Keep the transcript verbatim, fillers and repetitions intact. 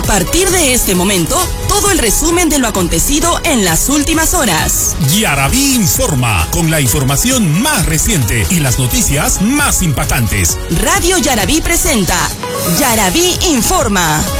partir de este momento, todo el resumen de lo acontecido en las últimas horas. Yaraví informa, con la información más reciente y las noticias más impactantes. Radio Yaraví presenta Yaraví informa.